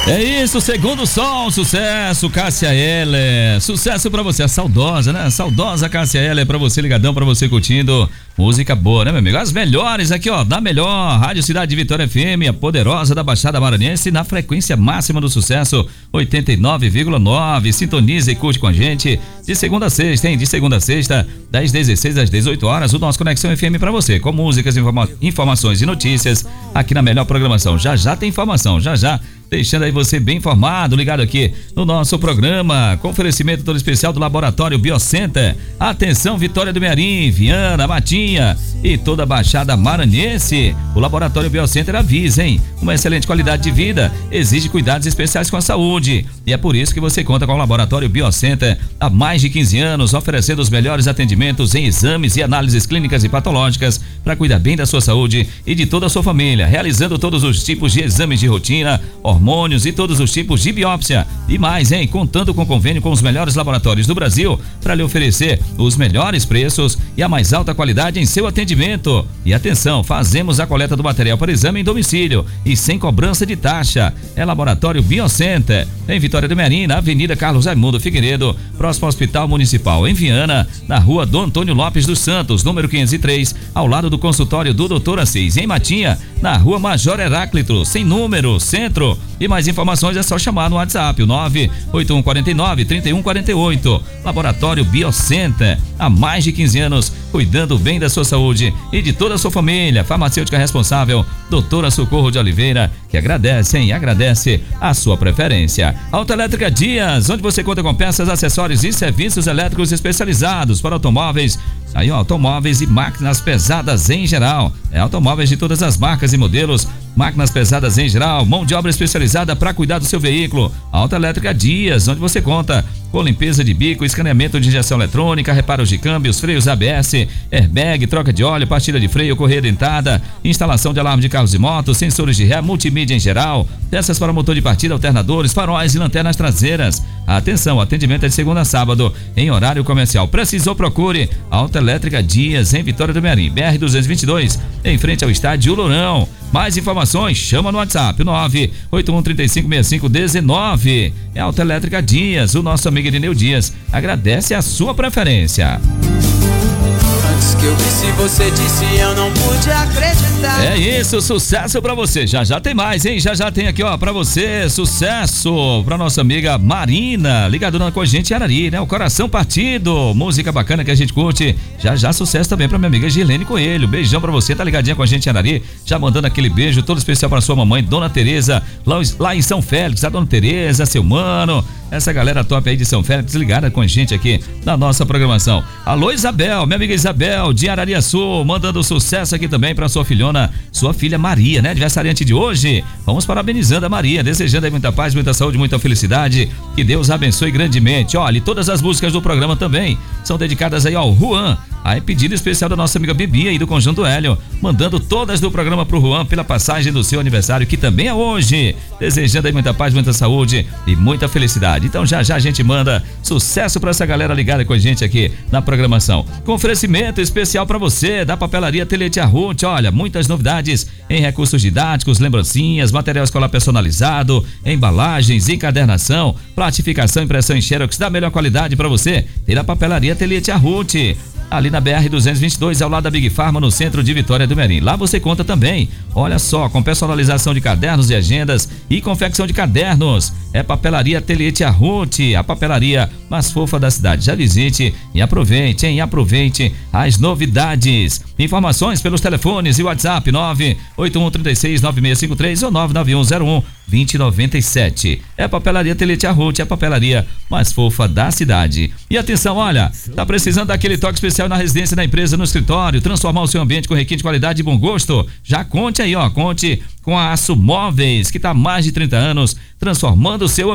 É isso, segundo som, sucesso, Cássia Eller, sucesso pra você, a saudosa, né? Saudosa Cássia Eller, pra você ligadão, pra você curtindo, música boa, né, meu amigo? As melhores aqui, ó, da melhor, Rádio Cidade de Vitória FM, a poderosa da Baixada Maranhense, na frequência máxima do sucesso, 89,9, sintoniza e curte com a gente, de segunda a sexta, hein? De segunda a sexta, das 16 às 18 horas, o nosso Conexão FM pra você, com músicas, informações e notícias, aqui na melhor programação, já tem informação, já, deixando aí você bem informado, ligado aqui no nosso programa, com oferecimento todo especial do Laboratório Biocenter. Atenção, Vitória do Mearim, Viana, Matinha e toda a Baixada Maranhense. O Laboratório Biocenter avisa, hein? Uma excelente qualidade de vida exige cuidados especiais com a saúde. E é por isso que você conta com o Laboratório Biocenter há mais de 15 anos, oferecendo os melhores atendimentos em exames e análises clínicas e patológicas para cuidar bem da sua saúde e de toda a sua família, realizando todos os tipos de exames de rotina, hormônios e todos os tipos de biópsia e mais, hein? Contando com convênio com os melhores laboratórios do Brasil para lhe oferecer os melhores preços e a mais alta qualidade em seu atendimento. E atenção, fazemos a coleta do material para exame em domicílio e sem cobrança de taxa. É Laboratório Biocenter, em Vitória do Mearim, na Avenida Carlos Raimundo Figueiredo, próximo ao Hospital Municipal, em Viana, na Rua Dom Antônio Lopes dos Santos, número 503, ao lado do consultório do Dr. Assis, em Matinha, na Rua Major Heráclito, sem número, Centro. E mais informações é só chamar no WhatsApp, o 98149-3148. Laboratório Biocenter, há mais de 15 anos, cuidando bem da sua saúde e de toda a sua família. Farmacêutica responsável, doutora Socorro de Oliveira, que agradece a sua preferência. Autoelétrica Dias, onde você conta com peças, acessórios e serviços elétricos especializados para automóveis. Aí, ó, automóveis e máquinas pesadas em geral. É automóveis de todas as marcas e modelos, máquinas pesadas em geral, mão de obra especializada para cuidar do seu veículo. Autoelétrica Dias, onde você conta com limpeza de bico, escaneamento de injeção eletrônica, reparos de câmbios, freios ABS, airbag, troca de óleo, pastilha de freio, correia dentada, instalação de alarme de carros e motos, sensores de ré, multimídia em geral, peças para motor de partida, alternadores, faróis e lanternas traseiras. Atenção, atendimento é de segunda a sábado, em horário comercial. Precisou, procure Autoelétrica Dias, em Vitória do Mearim, BR-222, em frente ao estádio Lourão. Mais informações, chama no WhatsApp, 981356519. É Autoelétrica Dias, o nosso amigo Irineu Dias agradece a sua preferência. Antes que eu disse, você disse, eu não pude acreditar. É isso, sucesso pra você. Já tem mais, hein? Já tem aqui, ó, pra você, sucesso pra nossa amiga Marina, ligadona com a gente em Arari, né? O Coração Partido, música bacana que a gente curte. Já sucesso também pra minha amiga Gilene Coelho. Beijão pra você, tá ligadinha com a gente em Arari, já mandando aquele beijo todo especial pra sua mamãe, Dona Tereza, lá em São Félix, a Dona Tereza, seu mano, essa galera top aí de São Félix ligada com a gente aqui na nossa programação. Alô, Isabel, minha amiga Isabel de Arariaçu, mandando sucesso aqui também pra sua filhona, sua filha Maria, né? Aniversariante de hoje. Vamos parabenizando a Maria, desejando aí muita paz, muita saúde, muita felicidade. Que Deus abençoe grandemente. Olha, e todas as músicas do programa também são dedicadas aí ao Juan. Aí pedido especial da nossa amiga Bibi aí do Conjunto Hélio, mandando todas do programa pro Juan pela passagem do seu aniversário, que também é hoje. Desejando aí muita paz, muita saúde e muita felicidade. Então já a gente manda sucesso pra essa galera ligada com a gente aqui na programação. Com oferecimento especial pra você da Papelaria Telete Arrunt. Olha, muitas novidades em recursos didáticos, lembrancinhas, material escolar personalizado, embalagens, encadernação, platificação, impressão em xerox da melhor qualidade pra você. Tem na Papelaria Telete Arrunt, ali na BR-222, ao lado da Big Pharma, no centro de Vitória do Mearim. Lá você conta também, olha só, com personalização de cadernos e agendas e confecção de cadernos. É Papelaria Telete Arrunt, a papelaria mais fofa da cidade. Já visite e aproveite, hein? Aproveite as novidades. Informações pelos telefones e WhatsApp 981369653 ou 99101-2097. É Papelaria Telete Arrunt, é a papelaria mais fofa da cidade. E atenção, olha, tá precisando daquele toque especial na residência da empresa, no escritório, transformar o seu ambiente com requinte de qualidade e bom gosto? Já conte aí, ó, conte com a Aço Móveis, que tá há mais de 30 anos transformando o seu